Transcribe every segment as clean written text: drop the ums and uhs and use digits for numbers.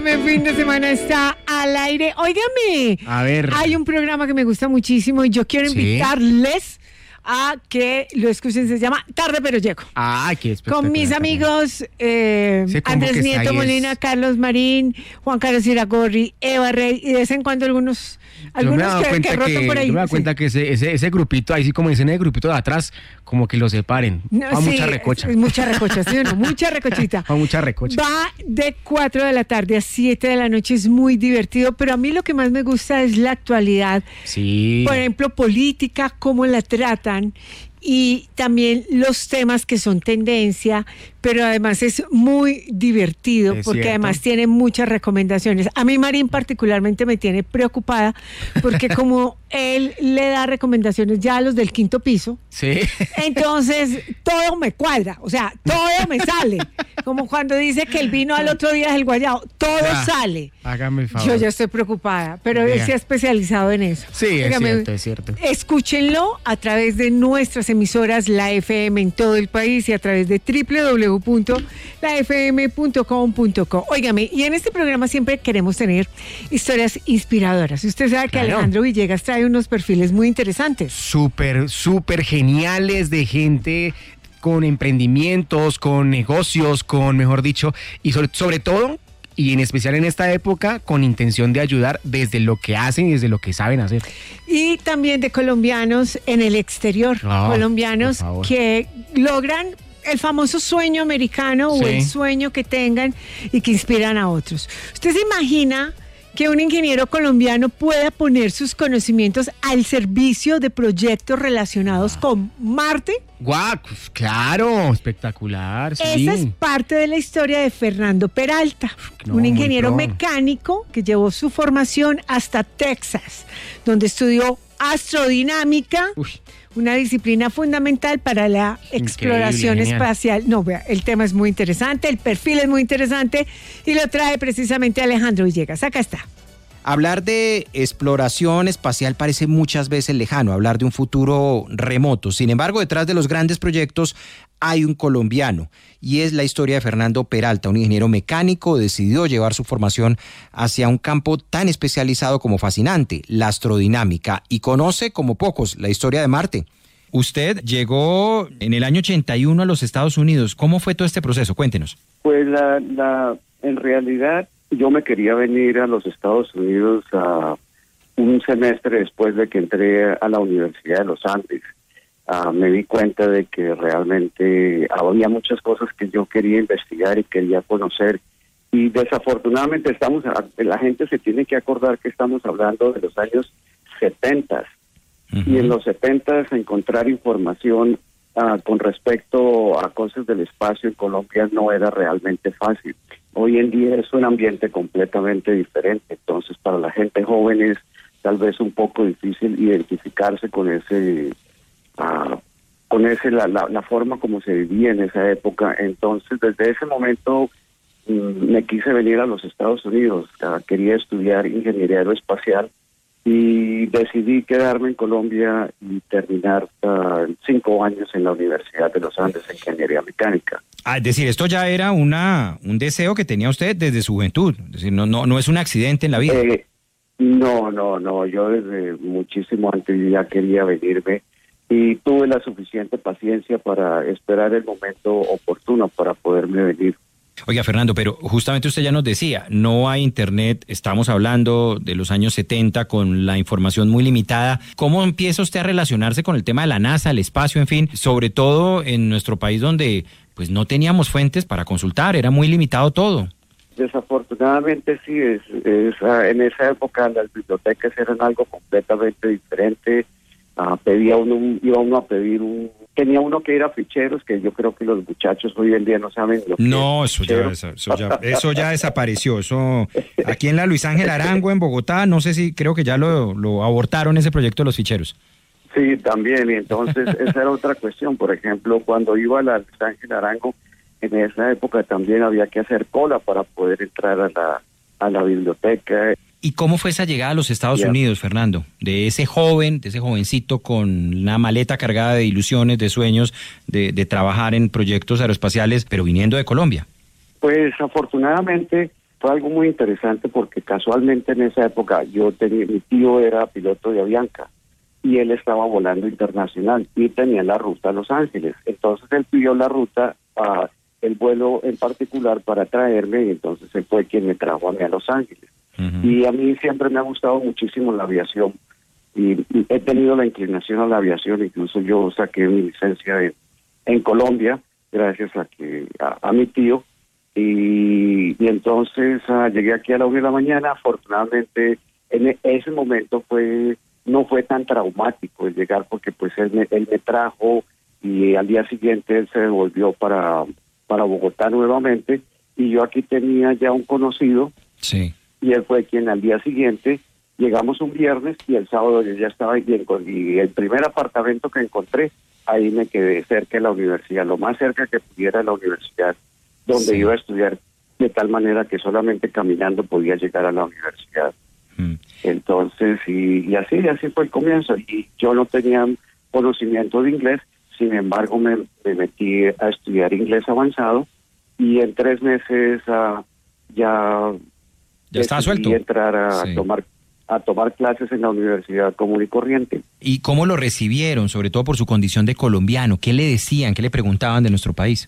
Buen fin de semana está al aire. Óigame, a ver, hay un programa que me gusta muchísimo y yo quiero invitarles a que lo escuchen. Se llama Tarde pero Llego. Ah, qué espectacular. Con mis amigos Andrés Nieto Molina, Carlos Marín, Juan Carlos Iragorri, Eva Rey y de vez en cuando algunos que rotan por ahí. Yo me doy cuenta que ese grupito, ahí sí como dicen, el grupito de atrás, como que lo separen. No, mucha recocha. Es mucha recocha, ¿sí o no? Mucha recochita. Mucha recocha. Va de 4 de la tarde a 7 de la noche, es muy divertido, pero a mí lo que más me gusta es la actualidad. Sí. Por ejemplo, política, cómo la tratan, y también los temas que son tendencia, pero además es muy divertido porque además tiene muchas recomendaciones. A mí Marín particularmente me tiene preocupada porque como él le da recomendaciones ya a los del quinto piso, sí, entonces todo me cuadra, o sea, todo me sale. Como cuando dice que el vino al otro día es el guayabo, todo sale. Hágame el favor. Yo ya estoy preocupada, pero él se ha especializado en eso. Sí, es cierto. Escúchenlo a través de nuestras emisoras, la FM en todo el país, y a través de www.lafm.com.co. Óigame, y en este programa siempre queremos tener historias inspiradoras. Usted sabe que Alejandro Villegas trae unos perfiles muy interesantes. Súper geniales, de gente con emprendimientos, con negocios, con, mejor dicho, y sobre todo, y en especial en esta época, con intención de ayudar desde lo que hacen y desde lo que saben hacer. Y también de colombianos en el exterior, colombianos que logran el famoso sueño americano o el sueño que tengan y que inspiran a otros. ¿Usted se imagina que un ingeniero colombiano pueda poner sus conocimientos al servicio de proyectos relacionados con Marte? ¡Guau! Claro, espectacular. Sí. Esa es parte de la historia de Fernando Peralta, un ingeniero mecánico que llevó su formación hasta Texas, donde estudió astrodinámica, una disciplina fundamental para la exploración espacial. No, vea, el tema es muy interesante, el perfil es muy interesante y lo trae precisamente Alejandro Villegas. Acá está. Hablar de exploración espacial parece muchas veces lejano, hablar de un futuro remoto. Sin embargo, detrás de los grandes proyectos hay un colombiano y es la historia de Fernando Peralta, un ingeniero mecánico. Decidió llevar su formación hacia un campo tan especializado como fascinante, la astrodinámica, y conoce como pocos la historia de Marte. Usted llegó en el año 81 a los Estados Unidos. ¿Cómo fue todo este proceso? Cuéntenos. Pues en realidad yo me quería venir a los Estados Unidos a un semestre después de que entré a la Universidad de los Andes. Me di cuenta de que realmente había muchas cosas que yo quería investigar y quería conocer, y desafortunadamente la gente se tiene que acordar que estamos hablando de los años 70, y en los 70 encontrar información con respecto a cosas del espacio en Colombia no era realmente fácil. Hoy en día es un ambiente completamente diferente, entonces para la gente joven es tal vez un poco difícil identificarse con la forma como se vivía en esa época. Entonces desde ese momento me quise venir a los Estados Unidos. Quería estudiar ingeniería aeroespacial y decidí quedarme en Colombia y terminar 5 años en la Universidad de los Andes en ingeniería mecánica. Es decir, esto ya era un deseo que tenía usted desde su juventud, es decir, no es un accidente en la vida. No, yo desde muchísimo antes ya quería venirme y tuve la suficiente paciencia para esperar el momento oportuno para poderme venir. Oiga, Fernando, pero justamente usted ya nos decía, no hay internet, estamos hablando de los años 70 con la información muy limitada. ¿Cómo empieza usted a relacionarse con el tema de la NASA, el espacio, en fin, sobre todo en nuestro país donde pues no teníamos fuentes para consultar, era muy limitado todo? Desafortunadamente sí, en esa época las bibliotecas eran algo completamente diferente. Tenía uno que ir a ficheros, que yo creo que los muchachos hoy en día no saben lo que eso ya desapareció. Eso aquí en la Luis Ángel Arango en Bogotá, no sé si, creo que ya lo abortaron ese proyecto de los ficheros. Sí, también, y entonces esa era otra cuestión. Por ejemplo, cuando iba a la Luis Ángel Arango, en esa época también había que hacer cola para poder entrar a la biblioteca. ¿Y cómo fue esa llegada a los Estados Unidos, Fernando? De ese jovencito con una maleta cargada de ilusiones, de sueños, de trabajar en proyectos aeroespaciales, pero viniendo de Colombia. Pues afortunadamente fue algo muy interesante porque casualmente en esa época mi tío era piloto de Avianca y él estaba volando internacional y tenía la ruta a Los Ángeles. Entonces él pidió la ruta, el vuelo en particular para traerme, y entonces él fue quien me trajo a mí a Los Ángeles. Y a mí siempre me ha gustado muchísimo la aviación y he tenido la inclinación a la aviación. Incluso yo saqué mi licencia en Colombia gracias a mi tío. Y entonces llegué aquí a la 1 de la mañana. Afortunadamente en ese momento no fue tan traumático el llegar, porque pues él me trajo y al día siguiente él se devolvió para Bogotá nuevamente, y yo aquí tenía ya un conocido. Sí. Y él fue quien al día siguiente, llegamos un viernes y el sábado yo ya estaba ahí, y el primer apartamento que encontré, ahí me quedé cerca de la universidad, lo más cerca que pudiera de la universidad donde iba a estudiar, de tal manera que solamente caminando podía llegar a la universidad. Entonces, y así fue el comienzo. Y yo no tenía conocimiento de inglés, sin embargo me metí a estudiar inglés avanzado, y en 3 meses ya está suelto. Entrar a tomar clases en la universidad común y corriente. ¿Y cómo lo recibieron, sobre todo por su condición de colombiano? ¿Qué le decían, qué le preguntaban de nuestro país?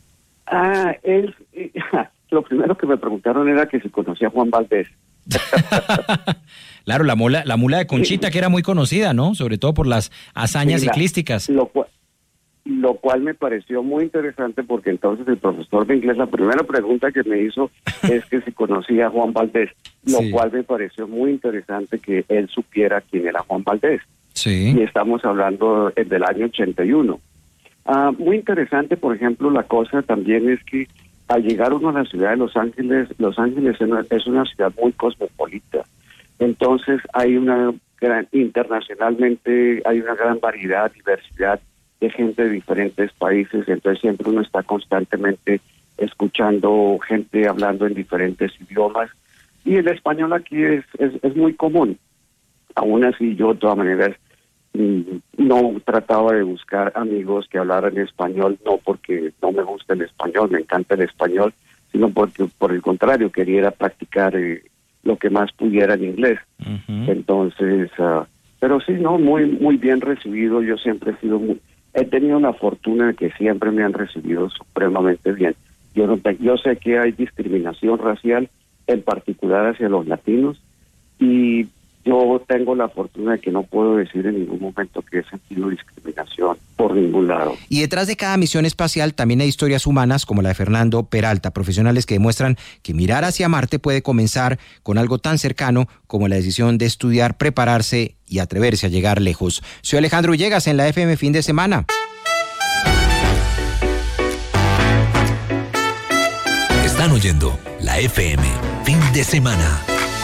Lo primero que me preguntaron era que si conocía a Juan Valdés. Claro, la mula de Conchita, que era muy conocida, ¿no? Sobre todo por las hazañas ciclísticas. Lo cual me pareció muy interesante, porque entonces el profesor de inglés, la primera pregunta que me hizo es que si conocía a Juan Valdés, lo cual me pareció muy interesante que él supiera quién era Juan Valdés. Sí. Y estamos hablando del año 81. Muy interesante, por ejemplo, la cosa también es que al llegar uno a la ciudad de Los Ángeles es una ciudad muy cosmopolita. Entonces internacionalmente hay una gran variedad, diversidad de gente de diferentes países. Entonces siempre uno está constantemente escuchando gente hablando en diferentes idiomas, y el español aquí es muy común. Aún así, yo de todas maneras no trataba de buscar amigos que hablaran español, no porque no me gusta el español, me encanta el español, sino porque por el contrario quería practicar lo que más pudiera en inglés. Entonces, pero sí, no, muy muy bien recibido. Yo siempre he tenido la fortuna de que siempre me han recibido supremamente bien. Yo sé que hay discriminación racial, en particular hacia los latinos, y yo tengo la fortuna de que no puedo decir en ningún momento que he sentido discriminación por ningún lado. Y detrás de cada misión espacial también hay historias humanas como la de Fernando Peralta, profesionales que demuestran que mirar hacia Marte puede comenzar con algo tan cercano como la decisión de estudiar, prepararse y atreverse a llegar lejos. Soy Alejandro Villegas en la FM Fin de Semana. Están oyendo la FM Fin de Semana.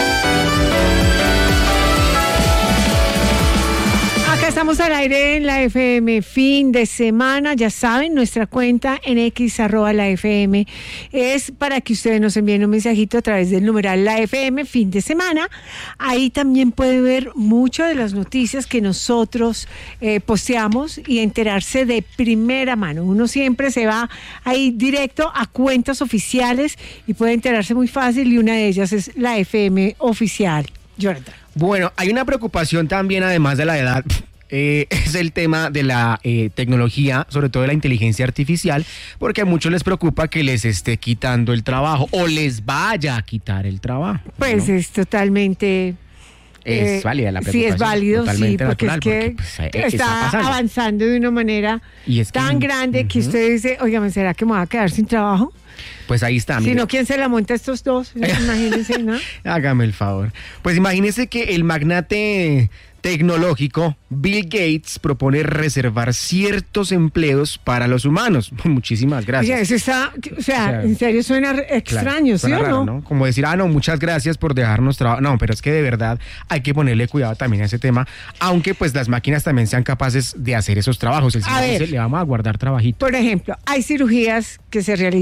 Estamos al aire en la FM Fin de Semana. Ya saben, nuestra cuenta en X @la FM es para que ustedes nos envíen un mensajito a través del numeral la FM Fin de Semana. Ahí también puede ver muchas de las noticias que nosotros posteamos y enterarse de primera mano. Uno siempre se va ahí directo a cuentas oficiales y puede enterarse muy fácil, y una de ellas es la FM oficial. Jonathan. Bueno, hay una preocupación también, además de la edad. Es el tema de la tecnología, sobre todo de la inteligencia artificial, porque a muchos les preocupa que les esté quitando el trabajo o les vaya a quitar el trabajo. Pues ¿no? Es totalmente... Es válida la preocupación. Sí, es válido, totalmente sí, porque natural, es que porque, está avanzando de una manera tan grande que usted dice, oigan, ¿será que me voy a quedar sin trabajo? Pues ahí está. Si no, ¿quién se la monta a estos dos? Imagínense, ¿no? Hágame el favor. Pues imagínese que el magnate tecnológico Bill Gates propone reservar ciertos empleos para los humanos. Muchísimas gracias. Oye, eso está, o sea, en serio suena extraño, claro, ¿sí o raro, no? Como decir, no, muchas gracias por dejarnos trabajar. No, pero es que de verdad hay que ponerle cuidado también a ese tema, aunque pues las máquinas también sean capaces de hacer esos trabajos. Le vamos a guardar trabajito. Por ejemplo, hay cirugías que se realizan a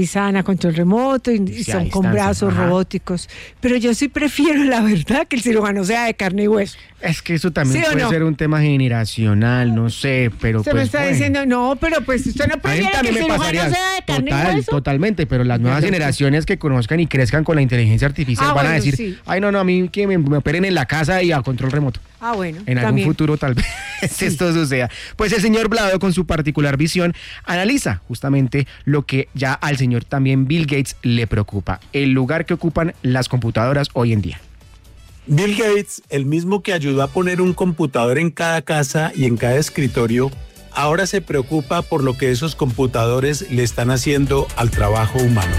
control remoto y son con brazos robóticos. Pero yo sí prefiero, la verdad, que el cirujano sea de carne y hueso. Es que eso también puede ser un tema generacional, no sé, pero usted me está diciendo, no, pero pues usted no prefiere que el cirujano sea de carne y hueso. Totalmente, pero las nuevas generaciones que conozcan y crezcan con la inteligencia artificial van a decir, ay, no, a mí que me operen en la casa y a control remoto. Bueno. En algún futuro tal vez esto suceda. Pues el señor Vlado, con su particular visión, analiza justamente lo que ya al señor también Bill Gates le preocupa, el lugar que ocupan las computadoras hoy en día. Bill Gates, el mismo que ayudó a poner un computador en cada casa y en cada escritorio, ahora se preocupa por lo que esos computadores le están haciendo al trabajo humano.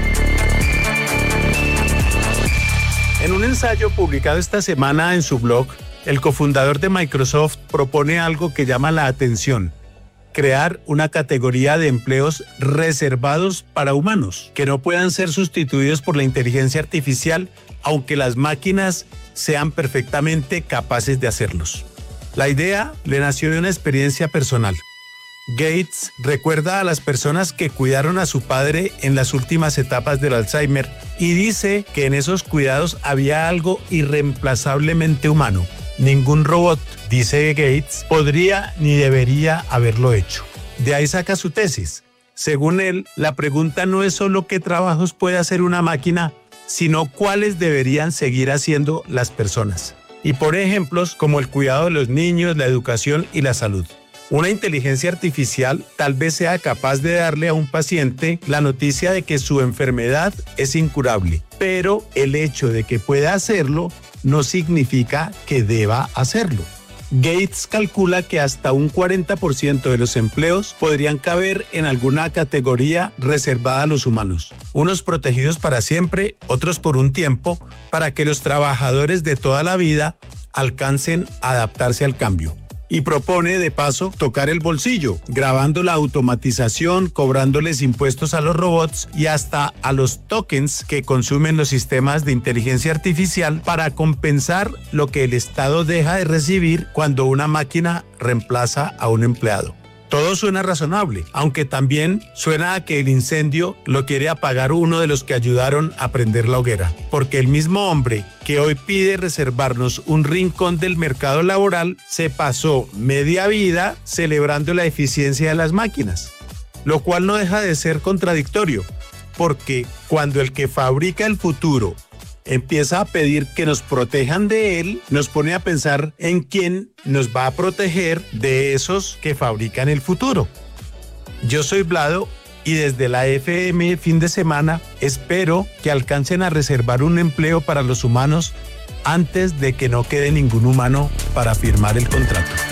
En un ensayo publicado esta semana en su blog, el cofundador de Microsoft propone algo que llama la atención: crear una categoría de empleos reservados para humanos, que no puedan ser sustituidos por la inteligencia artificial, aunque las máquinas sean perfectamente capaces de hacerlos. La idea le nació de una experiencia personal. Gates recuerda a las personas que cuidaron a su padre en las últimas etapas del Alzheimer y dice que en esos cuidados había algo irreemplazablemente humano. Ningún robot, dice Gates, podría ni debería haberlo hecho. De ahí saca su tesis. Según él, la pregunta no es solo qué trabajos puede hacer una máquina, sino cuáles deberían seguir haciendo las personas. Y por ejemplos como el cuidado de los niños, la educación y la salud. Una inteligencia artificial tal vez sea capaz de darle a un paciente la noticia de que su enfermedad es incurable, pero el hecho de que pueda hacerlo no significa que deba hacerlo. Gates calcula que hasta un 40% de los empleos podrían caber en alguna categoría reservada a los humanos. Unos protegidos para siempre, otros por un tiempo, para que los trabajadores de toda la vida alcancen a adaptarse al cambio. Y propone, de paso, tocar el bolsillo, grabando la automatización, cobrándoles impuestos a los robots y hasta a los tokens que consumen los sistemas de inteligencia artificial para compensar lo que el Estado deja de recibir cuando una máquina reemplaza a un empleado. Todo suena razonable, aunque también suena a que el incendio lo quiere apagar uno de los que ayudaron a prender la hoguera. Porque el mismo hombre que hoy pide reservarnos un rincón del mercado laboral se pasó media vida celebrando la eficiencia de las máquinas. Lo cual no deja de ser contradictorio, porque cuando el que fabrica el futuro empieza a pedir que nos protejan de él, nos pone a pensar en quién nos va a proteger de esos que fabrican el futuro. Yo soy Vlado y desde la FM Fin de Semana espero que alcancen a reservar un empleo para los humanos antes de que no quede ningún humano para firmar el contrato.